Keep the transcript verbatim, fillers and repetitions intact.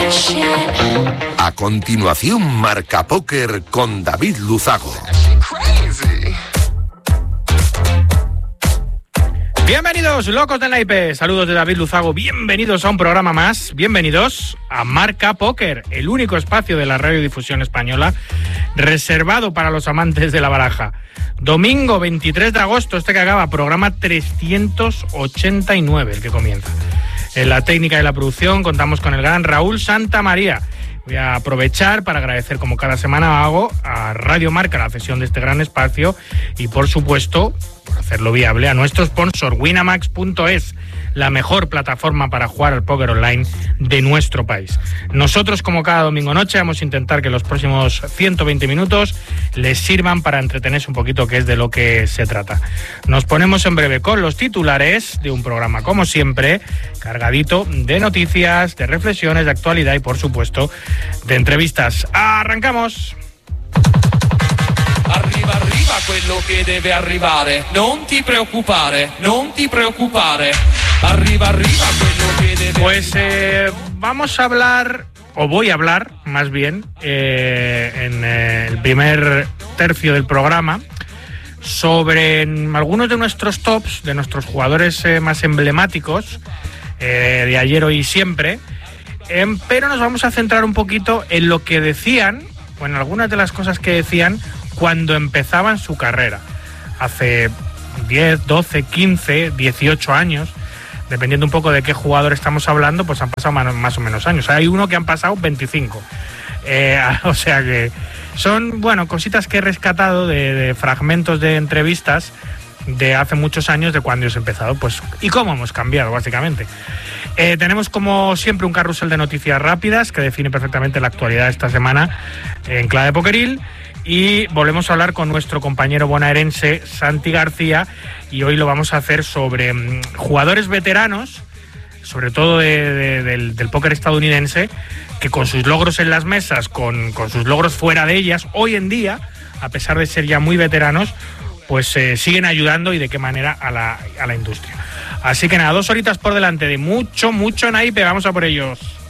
A continuación, Marca Póker con David Luzago. Bienvenidos, locos del naipe. Saludos de David Luzago. Bienvenidos a un programa más. Bienvenidos a Marca Póker, el único espacio de la radiodifusión española reservado para los amantes de la baraja. Domingo veintitrés de agosto, este que acaba, programa trescientos ochenta y nueve, el que comienza. En la técnica y la producción contamos con el gran Raúl Santamaría. Voy a aprovechar para agradecer, como cada semana hago, a Radio Marca la cesión de este gran espacio y, por supuesto, por hacerlo viable, a nuestro sponsor, Winamax punto es, la mejor plataforma para jugar al póker online de nuestro país. Nosotros, como cada domingo noche, vamos a intentar que los próximos ciento veinte minutos les sirvan para entretenerse un poquito, que es de lo que se trata. Nos ponemos en breve con los titulares de un programa, como siempre, cargadito de noticias, de reflexiones, de actualidad y, por supuesto, de entrevistas. ¡Arrancamos! Arriva, arriva quello che deve arrivare. Non ti preoccupare, non ti preoccupare. Arriva, arriva quello que debe. Pues eh, vamos a hablar, o voy a hablar, más bien, eh, en eh, el primer tercio del programa, sobre algunos de nuestros tops, de nuestros jugadores eh, más emblemáticos, eh, de ayer, hoy y siempre, eh, pero nos vamos a centrar un poquito en lo que decían, o en algunas de las cosas que decían cuando empezaban su carrera, hace diez, doce, quince, dieciocho años, dependiendo un poco de qué jugador estamos hablando, pues han pasado más o menos años. Hay uno que han pasado veinticinco. Eh, o sea que son, bueno, cositas que he rescatado de, de fragmentos de entrevistas de hace muchos años, de cuando hemos empezado, pues, y cómo hemos cambiado, básicamente. Eh, tenemos, como siempre, un carrusel de noticias rápidas que define perfectamente la actualidad de esta semana en clave pokeril. Y volvemos a hablar con nuestro compañero bonaerense Santi García, y hoy lo vamos a hacer sobre um, jugadores veteranos, sobre todo de, de, del, del póker estadounidense, que con sus logros en las mesas, con, con sus logros fuera de ellas, hoy en día, a pesar de ser ya muy veteranos, pues eh, siguen ayudando, y de qué manera, a la, a la industria. Así que nada, dos horitas por delante de mucho, mucho naipe, vamos a por ellos.